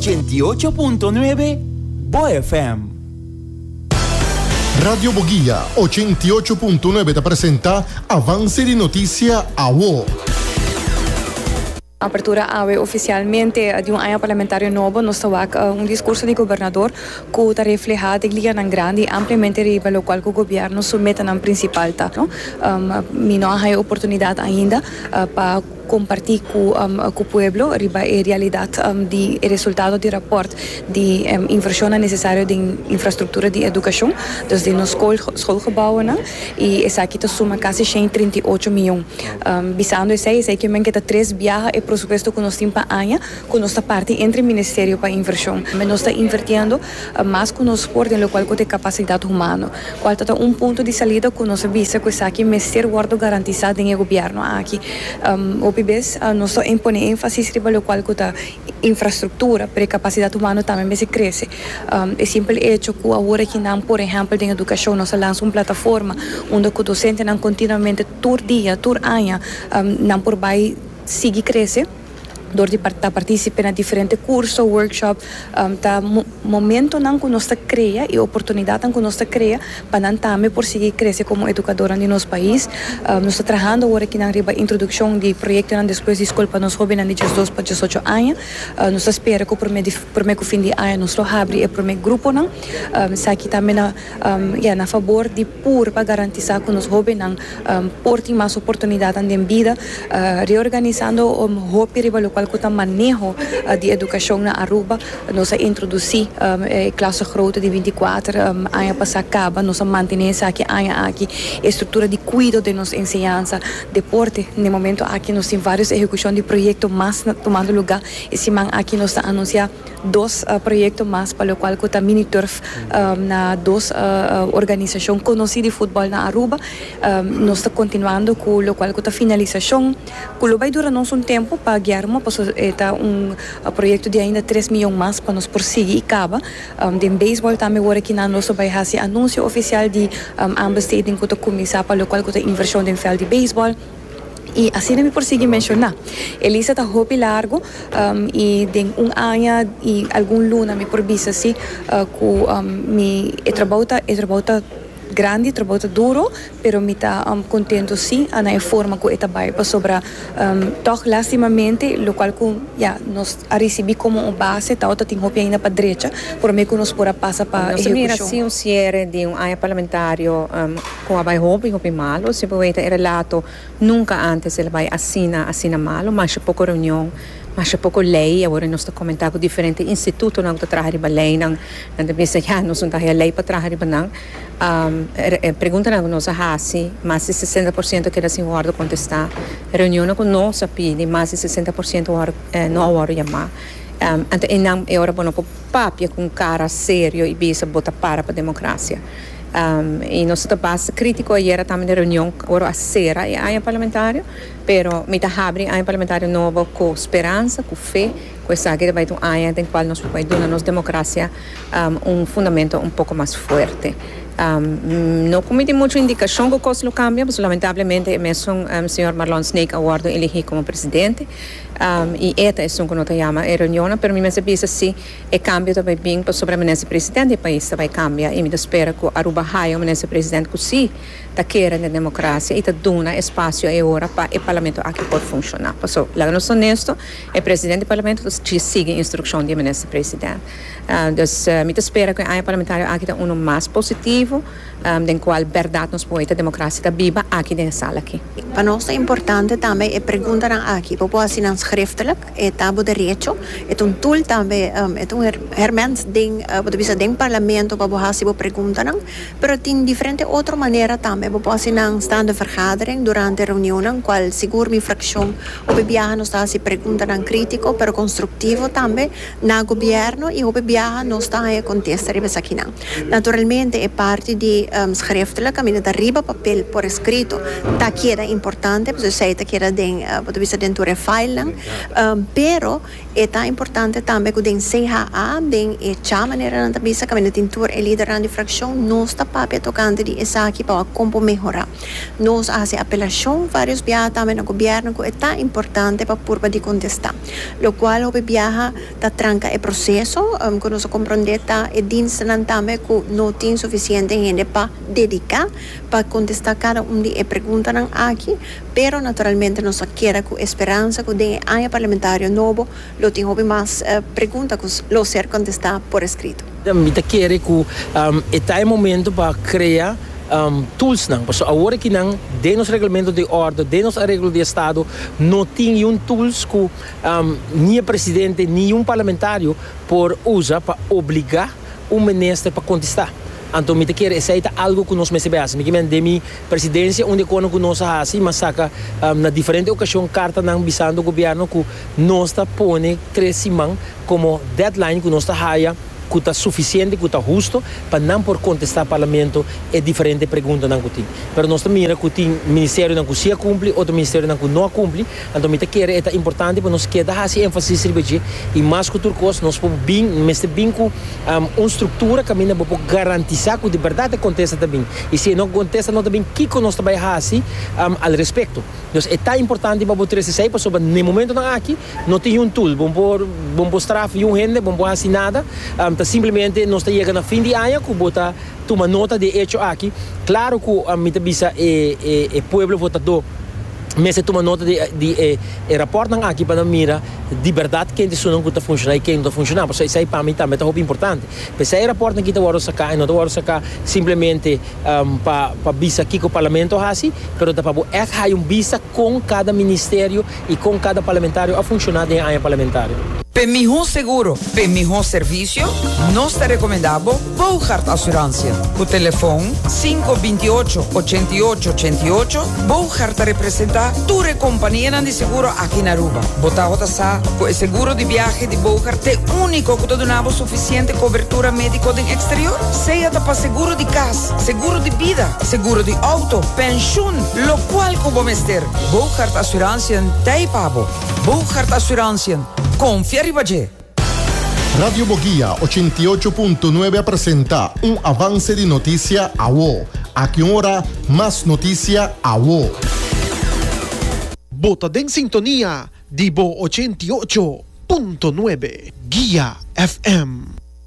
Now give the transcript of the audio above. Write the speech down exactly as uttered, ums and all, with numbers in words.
ochenta y ocho punto nueve Bo F M. Radio Boguilla ochenta y ocho punto nueve te presenta Avance de Noticia A W O. Apertura A W E oficialmente de um ano parlamentário novo, nós temos um discurso do governador que está reflejado em linha grande e amplamente riba o qual o governo submete na principal tá, não? Um, não há oportunidade ainda uh, para compartir com, um, com o povo riba a realidade um, de resultado do rapport de um, inversão necessária de infraestrutura de educação desde nos schoolgebouwen e essa aqui soma quase cento e trinta e oito milhões. Um, Bisando esse aí, sei que men que tá três viaja e presupuesto que nós temos para ano, que nós está parte entre o Ministério para inversão, mas nós está invertindo uh, mais que nós por no qual tem capacidade humana. Qual está um ponto de saída que nós visa que essa aqui ser guardo garantizado em governo aqui. Um, Bes, uh, nós impõe ênfase sobre o qual a infraestrutura para a capacidade humana também se cresce. Um, é simples hecho que agora que não, por exemplo, em educação, nós lançamos uma plataforma onde o docente não continuamente, todo dia, todo ano, um, não por vai seguir crescer. Door die part participen in diferente cursos, workshops, um, tá momento não que nós está cria e oportunidade não que nós está cria para também por seguir crescer como educadora no nosso país. Um, nós está trabalhando agora aqui na riba introdução de projeto não depois de escola para nós jovens de dezoito para dezoito anos. Uh, nós espera que o primeiro primeiro fim de ano nós abre o primeiro grupo não. Um, sa aqui também na um, yeah, na favor de pur para garantizar que nós jovens não um, portem mais oportunidade na vida, uh, reorganizando o um, hobby riba qual que o manejo uh, de educação na Aruba, nós introduzir um, eh, classe grote de vinte e quatro um, anos para acaba, nós mantenemos aqui ano aqui estrutura de cuidado de nossa ensinança, deporte, no momento aqui nós temos várias execuções de projetos mais tomando lugar, e se man aqui nós anunciar dois uh, projetos mais para o qual que está mini turf um, na duas uh, organizações conhecidas de futebol na Aruba, um, nós está continuando com o qual que está finalização, que vai durar nós um tempo para guiarmos está um uh, projeto de ainda três milhões mais para nós prosseguir e acaba. Um, de beisebol também agora aqui na nossa vai fazer anúncio oficial de um, ambesteding que está começar para o qual que está inversão em veld de beisebol. E assim me prosegui mencionar. Elisa está hobby largo um, e de um ano e algum luna me provisa assim uh, que um, me é trabalho é trabalho grande, trabalho duro, pero me está um, contento sim na forma que está vai para sobre um, toch lastimamente lo qual que yeah, nós recebi como uma base tá outra tem hobby ainda para direita por meio que nós pora passa para execução. Nós mira assim um cierre de um ano parlamentário um, com a vai hobby hobby malo, se pode ter relato nunca antes ele vai assina assina malo, mas pouco reunião mas pouco lei, agora nós estamos comentando com diferentes institutos não está trabalhando a lei não, não pensa já nós não temos lei para trabalhar não. Um, pergunta não nós assim, mais de sessenta por cento que assim guardo contestar. Reunião com nós pede mais de sessenta por cento eh, não hora chamar. Um, então não é hora para papia com cara sério e bisa botar para para a democracia. Um, e nós estamos crítico ayer também na reunião agora a sera e ano parlamentário, pero me está abrindo ano parlamentário novo com esperança, com fé, com essa que vai ter um ano em qual nós podemos dar a nossa democracia um, um fundamento um pouco mais forte. Um, não cometi muita indicação que o costo cambia, mas lamentavelmente é mesmo o um, senhor Marlon Snake aguardo eleger como presidente. Um, e esta é o que nós chamamos a reunião, mas mim se pensa se o cambio também bem para sobre o presidente do país vai cambiar e me espera que Aruba haja o presidente que sim está querendo a democracia e está dando espaço e hora para o parlamento aqui pode funcionar. Então, lá nós honesto, o presidente do parlamento siga a instrução do presidente. Uh, então, me espera que o ano parlamentário aqui está um mais positivo, um, em qual verdade nós podemos ter democracia está viva aqui nessa sala aqui. Para nós é importante também é perguntar aqui, para assinar schriftelijk, é tabo direito, é um tool também, um, é um hermens ding, para bisa ding parlamento para bohasi bo perguntar, pero tem diferente outra maneira também, para assinar stande vergadering durante a reunião, qual seguro mi fração, o bibiaha nos está se perguntando crítico, pero construtivo também na governo e o bibiaha nos está a contestar e aqui não. Naturalmente é parte de um, schriftelijk, a minha arriba papel por escrito, tá que é importante, porque sei que era den, uh, para bisa dentro file, um, pero Eta importante também que den C H A, den e cha maneira na tabisa que a tintura e líder de fracção nos está papel tocante de essa aqui para como melhorar. Nos hace apelação vários viajes também no governo que é tão importante para purba de contestar. Lo qual o viaja ta tranca e processo, um, que nós compreender ta e diensten também que não tem suficiente gente para dedicar para contestar cada um de perguntas aqui, pero naturalmente nós queremos com esperança que den ano parlamentário novo lo tem mais uh, perguntas que lo ser contestar por escrito. Me quer que um, é momento para criar um, tools não, porque agora que não de nos regulamentos de ordem, de nos regras de estado, não tem um tools que um, nem o presidente nem um parlamentário por usar para obrigar o ministro para contestar. Então, me quer esse algo que nós recebemos. Me quer de minha presidência onde quando que nós assim, mas saca um, na diferente ocasião carta não bisando o governo que nós está põe crescimento como deadline que nós está haia que está suficiente, que está justo para não por contestar ao parlamento é diferente pergunta não que tem. Mas nós também mira que tem ministério não que se cumpre, outro ministério não que não cumpre. Então me quer é importante para nós que dar esse ênfase serviço e mais que turcos nós podemos bem, mas bem com uma estrutura que ainda pode garantizar que de verdade acontece também. E se não acontece não também que nós trabalhar assim um, ao respeito. Então é tão importante para você saber para sobre no momento não aqui não tem um tool, bom por bom mostrar e um rende, bom assim nada. Um, simplesmente nós estamos chegando a fim de ano que botar uma nota de hecho aqui. Claro que a minha bisa é é povo votador, mas se toma nota de de é rapport não aqui para mira de verdade quem isso não está funcionando e quem não está funcionando. Porque isso aí para mim também é muito importante. Mas esse rapport não kita waro sacar, não waro sacar simplesmente um, para para bisa aqui com o parlamento assim, pero para é há um bisa com cada ministério e com cada parlamentário a funcionar em ano parlamentário. Para melhor seguro, para melhor serviço, nós te recomendamos Bouchard Assurância. O telefone cinco dois oito, oito oito oito oito. Bouchard representa tua companhia de seguro aqui na Aruba. Botava sa com o seguro de viagem de Bouchard é único que te donava suficiente cobertura médica do exterior. Seja para seguro de casa, seguro de vida, seguro de auto, pensão, lo qual como mester. Bouchard Assurância tem pavo. Bouchard Assurância. Confia e Bagé. Radio Boguía ochenta y ocho punto nueve presenta un avance de noticia a vos. A que hora más noticia a vos. Bota en sintonía, Dibo ochenta y ocho punto nueve Guía F M.